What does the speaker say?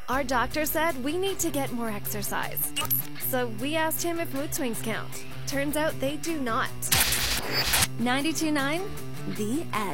Our doctor said we need to get more exercise. So we asked him if mood swings count. Turns out they do not. 92.9, The Edge.